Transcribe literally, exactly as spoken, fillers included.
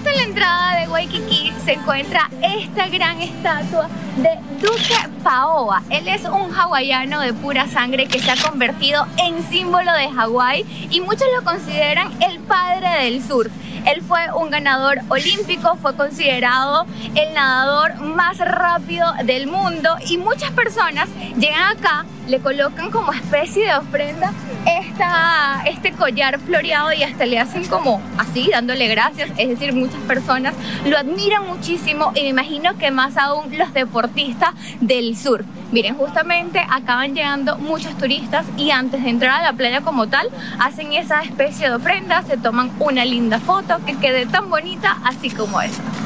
Justo en la entrada de Waikiki se encuentra esta gran estatua de Duke Paoa. Él es un hawaiano de pura sangre que se ha convertido en símbolo de Hawái y muchos lo consideran el padre del surf. Él fue un ganador olímpico, fue considerado el nadador más rápido del mundo y muchas personas llegan acá, le colocan como especie de ofrenda esta, este collar floreado y hasta le hacen como así, dándole gracias. Es decir, muchas personas lo admiran muchísimo y me imagino que más aún los deportistas del surf. Miren, justamente acaban llegando muchos turistas y antes de entrar a la playa como tal, hacen esa especie de ofrenda, se toman una linda foto que quede tan bonita así como esa.